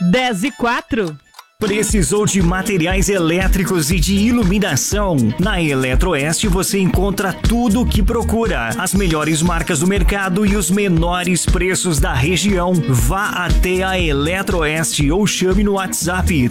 10:04. Precisou de materiais elétricos e de iluminação? Na Eletroeste você encontra tudo o que procura. As melhores marcas do mercado e os menores preços da região. Vá até a Eletroeste ou chame no WhatsApp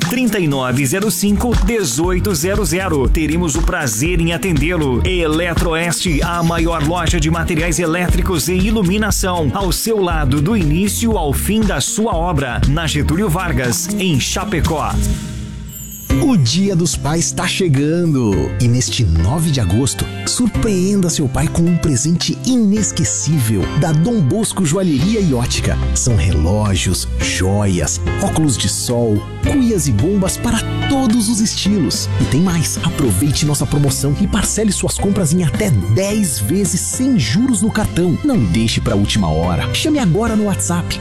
3905-1800. Teremos o prazer em atendê-lo. Eletroeste, a maior loja de materiais elétricos e iluminação. Ao seu lado, do início ao fim da sua obra. Na Getúlio Vargas, em Chapecó. O Dia dos Pais está chegando e neste 9 de agosto, surpreenda seu pai com um presente inesquecível da Dom Bosco Joalheria e Ótica. São relógios, joias, óculos de sol, cuias e bombas para todos os estilos. E tem mais, aproveite nossa promoção e parcele suas compras em até 10 vezes sem juros no cartão. Não deixe para a última hora. Chame agora no WhatsApp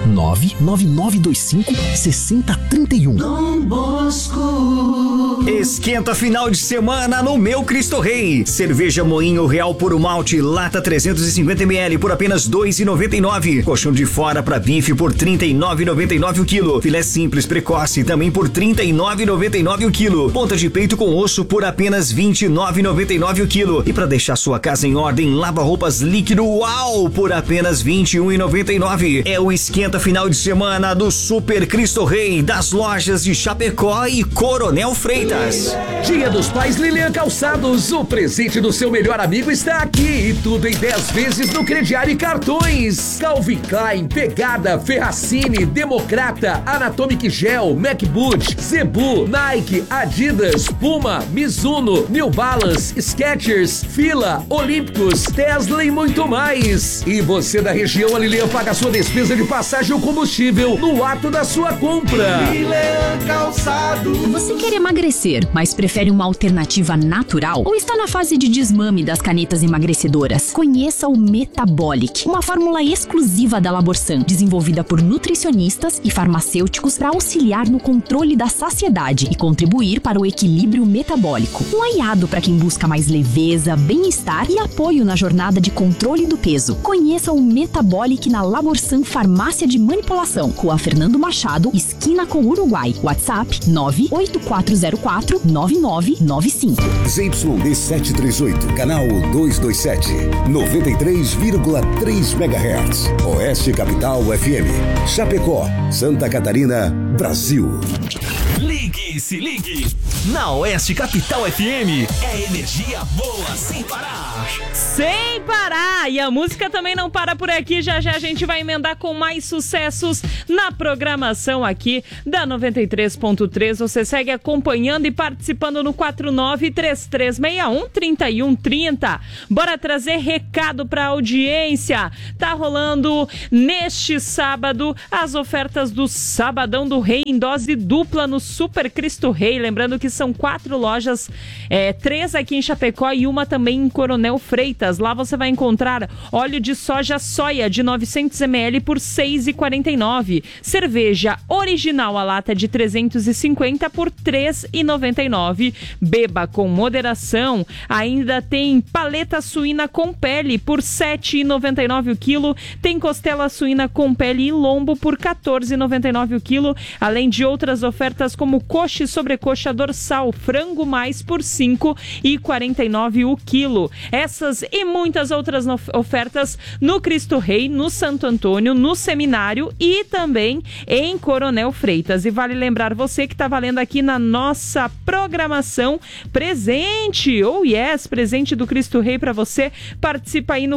99925-6031. Dom Bosco. Esquenta final de semana no Meu Cristo Rei. Cerveja Moinho Real Puro Malte, lata 350ml por apenas R$ 2,99. Colchão de fora para bife por R$ 39,99 o quilo. Filé simples precoce também por R$ 39,99 o quilo. Ponta de peito com osso por apenas R$ 29,99 o quilo. E para deixar sua casa em ordem, lava-roupas líquido Uau por apenas R$ 21,99. É o esquenta final de semana do Super Cristo Rei, das lojas de Chapecó e Coronel Freitas. Dia dos Pais Lilian Calçados, o presente do seu melhor amigo está aqui e tudo em 10 vezes no crediário e cartões. Calvin Klein, Pegada, Ferracini, Democrata, Anatomic Gel, MacBoot, Zebu, Nike, Adidas, Puma, Mizuno, New Balance, Skechers, Fila, Olímpicos, Tesla e muito mais. E você da região, a Lilian paga sua despesa de passagem ou combustível no ato da sua compra. Lilian Calçados. Você quer emagrecer, mas prefere uma alternativa natural? Ou está na fase de desmame das canetas emagrecedoras? Conheça o Metabolic, uma fórmula exclusiva da Laborsan, desenvolvida por nutricionistas e farmacêuticos para auxiliar no controle da saciedade e contribuir para o equilíbrio metabólico. Um aliado para quem busca mais leveza, bem-estar e apoio na jornada de controle do peso. Conheça o Metabolic na Laborsan Farmácia de Manipulação, Rua Fernando Machado, esquina com Uruguai. WhatsApp 984049995. ZYD 738, canal 227, 93,3 MHz. Oeste Capital FM, Chapecó, Santa Catarina, Brasil. Ligue, se ligue. Na Oeste Capital FM é energia boa sem parar. Sem parar! E a música também não para por aqui. Já já a gente vai emendar com mais sucessos na programação aqui da 93.3. Você segue acompanhando e participando no 493361-3130. Bora trazer recado pra audiência. Tá rolando neste sábado as ofertas do Sabadão do Rei em dose dupla no Super Cristo Rei. Lembrando que são 4 lojas, 3 aqui em Chapecó e uma também em Coronel Freitas. Lá você vai encontrar óleo de soja soia de 900ml por R$ 6,49. Cerveja original a lata de 350 por R$ 3,99. Beba com moderação. Ainda tem paleta suína com pele por R$ 7,99 o quilo. Tem costela suína com pele e lombo por R$ 14,99 o quilo. Além de outras ofertas como coxa e sobrecoxa dorsal, frango mais por R$ 5,49 o quilo. Essas e muitas outras ofertas no Cristo Rei, no Santo Antônio, no Seminário e também em Coronel Freitas. E vale lembrar você que está valendo aqui na nossa programação presente, presente do Cristo Rei para você. Participa aí no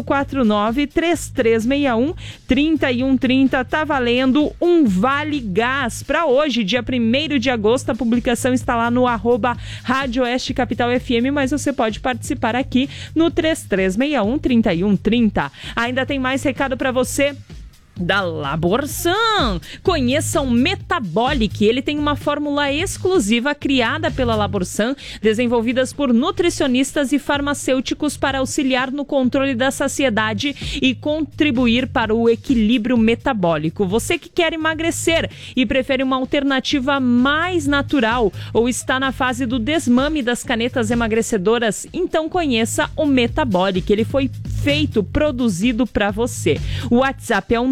493361-3130. Tá valendo um Vale Gás para hoje, dia 1º de agosto. A publicação está lá no @Rádio Oeste Capital FM, mas você pode participar aqui no 3361-3130. Ainda tem mais recado para você da Laborsan. Conheça o Metabolic. Ele tem uma fórmula exclusiva criada pela Laborsan, desenvolvidas por nutricionistas e farmacêuticos para auxiliar no controle da saciedade e contribuir para o equilíbrio metabólico. Você que quer emagrecer e prefere uma alternativa mais natural ou está na fase do desmame das canetas emagrecedoras, então conheça o Metabolic. Ele foi perfeito produzido para você. O WhatsApp é o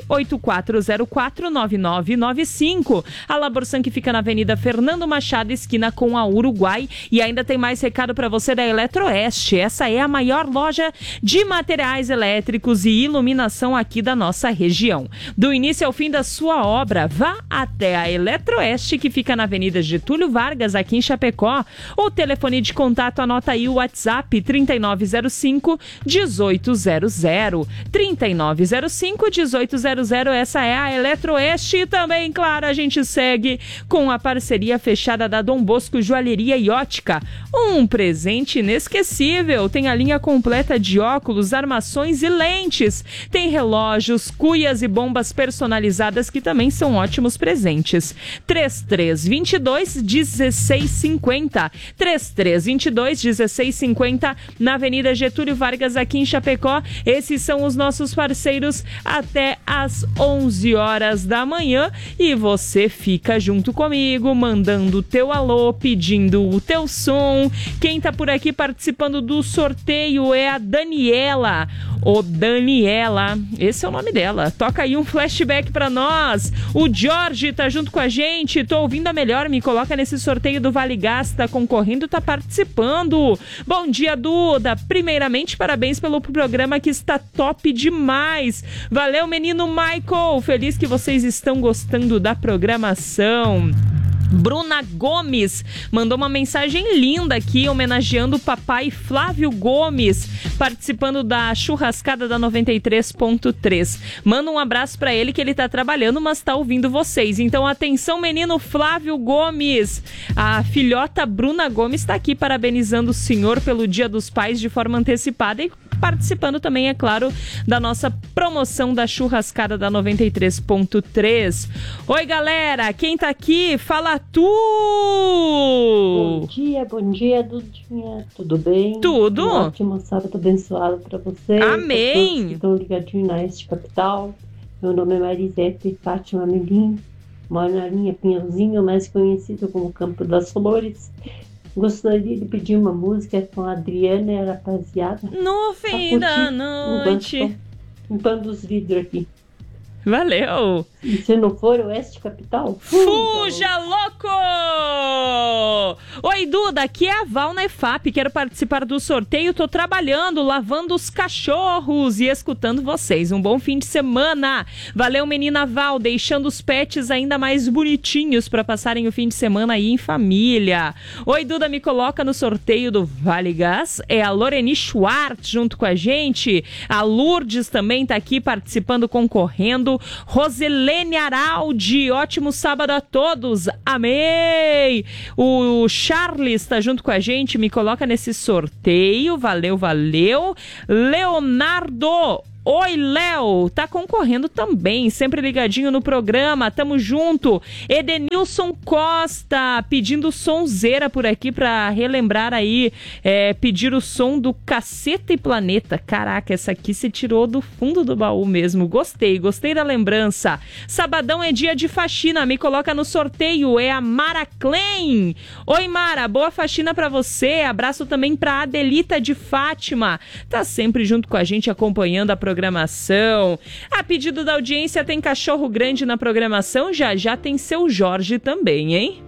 984049995. A Laborsan, que fica na Avenida Fernando Machado, esquina com a Uruguai. E ainda tem mais recado para você da Eletroeste. Essa é a maior loja de materiais elétricos e iluminação aqui da nossa região. Do início ao fim da sua obra, vá até a Eletroeste, que fica na Avenida Getúlio Vargas, aqui em Chapecó. O telefone de contato, anota aí o WhatsApp, 3905-1800. 3905-1800, essa é a Eletroeste. E também, claro, a gente segue com a parceria fechada da Dom Bosco Joalheria e Ótica. Um presente inesquecível. Tem a linha completa de óculos, armações e lentes. Tem relógios, cuias e bombas personalizadas, que também são ótimos presentes. 3322-1650. 3322-1650, na Avenida Getúlio Vargas, aqui em Chapecó. Esses são os nossos parceiros até às 11 horas da manhã. E você fica junto comigo, mandando o teu alô, pedindo o teu som. Quem tá por aqui participando do sorteio é a Daniela. Ô Daniela, esse é o nome dela. Toca aí um flashback pra nós. O Jorge tá junto com a gente. Tô ouvindo a melhor, me coloca nesse sorteio do Vale Gás. Tá concorrendo, tá participando. Bom dia, Duda. Primeiramente, parabéns pelo programa, que está top demais. Valeu, menino Michael. Feliz que vocês estão gostando da programação. Bruna Gomes mandou uma mensagem linda aqui, homenageando o papai Flávio Gomes, participando da churrascada da 93.3. Manda um abraço pra ele, que ele tá trabalhando, mas tá ouvindo vocês. Então, atenção, menino Flávio Gomes. A filhota Bruna Gomes tá aqui parabenizando o senhor pelo Dia dos Pais de forma antecipada e participando também, é claro, da nossa promoção da churrascada da 93.3. Oi, galera, quem tá aqui? Fala tu! Bom dia, Dudinha. Tudo bem? Tudo. Um ótimo sábado abençoado pra você. Amém! Pra todos que estão ligadinhos na Este Capital. Meu nome é Marisete Fátima Melim. Moro na linha Pinhãozinho, mais conhecido como Campo das Flores. Gostaria de pedir uma música com a Adriana e a rapaziada. No fim da noite. Limpando os vidros aqui. Valeu! E se não for Oeste Capital? Fuja, louco! Oi, Duda, aqui é a Val na EFAP. Quero participar do sorteio. Tô trabalhando, lavando os cachorros e escutando vocês. Um bom fim de semana. Valeu, menina Val, deixando os pets ainda mais bonitinhos para passarem o fim de semana aí em família. Oi, Duda, me coloca no sorteio do Vale Gás. É a Loreni Schwartz junto com a gente. A Lourdes também tá aqui participando, concorrendo. Roselene Araldi, ótimo sábado a todos, amei! O Charles está junto com a gente, me coloca nesse sorteio, valeu, valeu. Leonardo, oi, Léo, tá concorrendo também, sempre ligadinho no programa, tamo junto. Edenilson Costa, pedindo sonzeira por aqui pra relembrar aí, pedir o som do Caceta e Planeta. Caraca, essa aqui se tirou do fundo do baú mesmo, gostei da lembrança. Sabadão é dia de faxina, me coloca no sorteio, é a Mara Klein. Oi, Mara, boa faxina pra você, abraço também pra Adelita de Fátima, tá sempre junto com a gente acompanhando a programação. A pedido da audiência, tem cachorro grande na programação, já tem seu Jorge também, hein?